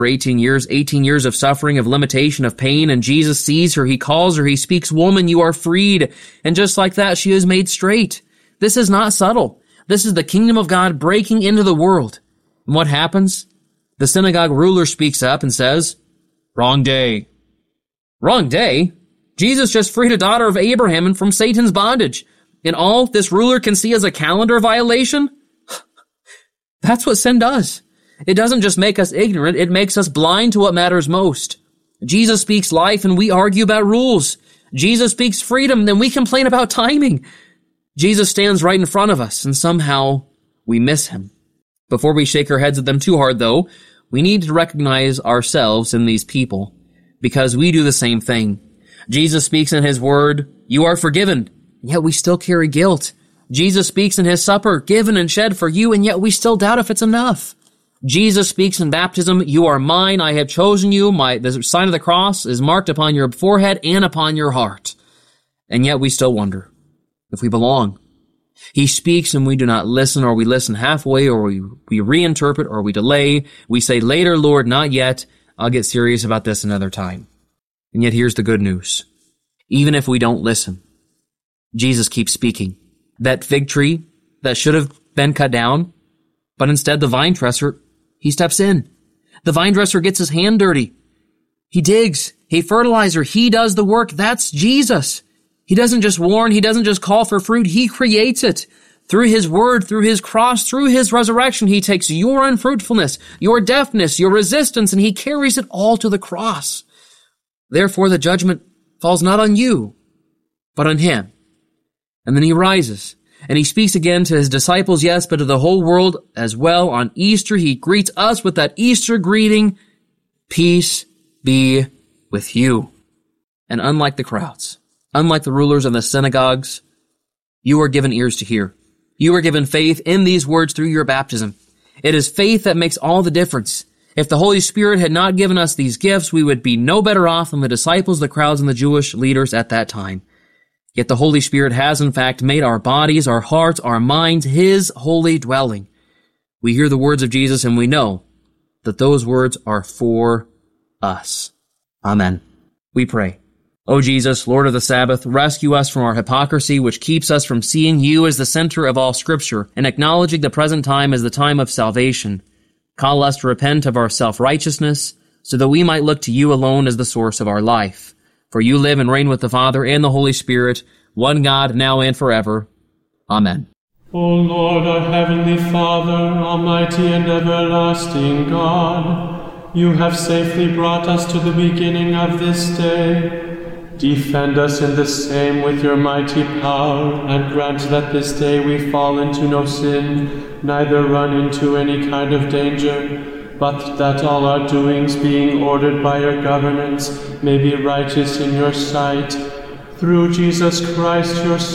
For 18 years of suffering, of limitation, of pain, and Jesus sees her, he calls her, he speaks, "Woman, you are freed." And just like that, she is made straight. This is not subtle. This is the kingdom of God breaking into the world. And what happens? The synagogue ruler speaks up and says, "Wrong day." Wrong day? Jesus just freed a daughter of Abraham and from Satan's bondage. And all this ruler can see as a calendar violation? That's what sin does. It doesn't just make us ignorant, it makes us blind to what matters most. Jesus speaks life and we argue about rules. Jesus speaks freedom, then we complain about timing. Jesus stands right in front of us and somehow we miss him. Before we shake our heads at them too hard, though, we need to recognize ourselves in these people because we do the same thing. Jesus speaks in his word, "You are forgiven," and yet we still carry guilt. Jesus speaks in his supper, "Given and shed for you," and yet we still doubt if it's enough. Jesus speaks in baptism, "You are mine, I have chosen you." The sign of the cross is marked upon your forehead and upon your heart. And yet we still wonder if we belong. He speaks and we do not listen, or we listen halfway, or we reinterpret, or we delay. We say, "Later, Lord, not yet. I'll get serious about this another time." And yet here's the good news. Even if we don't listen, Jesus keeps speaking. That fig tree that should have been cut down, but instead the vine dresser, he steps in. The vine dresser gets his hand dirty. He digs. He fertilizes. He does the work. That's Jesus. He doesn't just warn. He doesn't just call for fruit. He creates it. Through his word, through his cross, through his resurrection, he takes your unfruitfulness, your deafness, your resistance, and he carries it all to the cross. Therefore, the judgment falls not on you, but on him. And then he rises, and he speaks again to his disciples, yes, but to the whole world as well. On Easter, he greets us with that Easter greeting, "Peace be with you." And unlike the crowds, unlike the rulers of the synagogues, you are given ears to hear. You are given faith in these words through your baptism. It is faith that makes all the difference. If the Holy Spirit had not given us these gifts, we would be no better off than the disciples, the crowds, and the Jewish leaders at that time. Yet the Holy Spirit has, in fact, made our bodies, our hearts, our minds his holy dwelling. We hear the words of Jesus and we know that those words are for us. Amen. We pray. O Jesus, Lord of the Sabbath, rescue us from our hypocrisy, which keeps us from seeing you as the center of all Scripture and acknowledging the present time as the time of salvation. Call us to repent of our self-righteousness so that we might look to you alone as the source of our life. For you live and reign with the Father and the Holy Spirit, one God, now and forever. Amen. O Lord, our heavenly Father, almighty and everlasting God, you have safely brought us to the beginning of this day. Defend us in the same with your mighty power, and grant that this day we fall into no sin, neither run into any kind of danger, but that all our doings, being ordered by your governance, may be righteous in your sight. Through Jesus Christ, your